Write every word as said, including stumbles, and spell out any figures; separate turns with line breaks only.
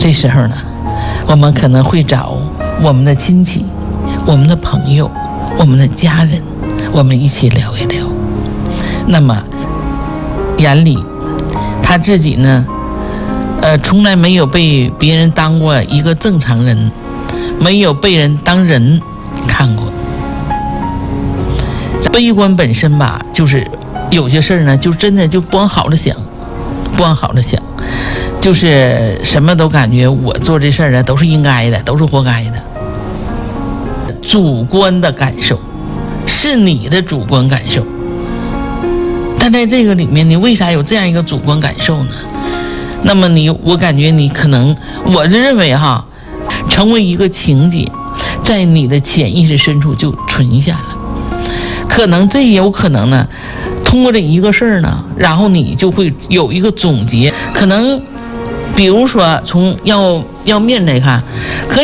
这时候呢，我们可能会找我们的亲戚、我们的朋友、我们的家人，我们一起聊一聊。那么眼里他自己呢，呃，从来没有被别人当过一个正常人，没有被人当人看过。悲观本身吧，就是有些事儿呢，就真的就不往好了想，不往好了想，就是什么都感觉我做这事儿啊都是应该的，都是活该的。主观的感受是你的主观感受，但在这个里面，你为啥有这样一个主观感受呢？那么你，我感觉你可能，我就认为哈，成为一个情节，在你的潜意识深处就存下了。可能这也有可能呢，通过这一个事儿呢，然后你就会有一个总结。可能，比如说从要要面来看，可以。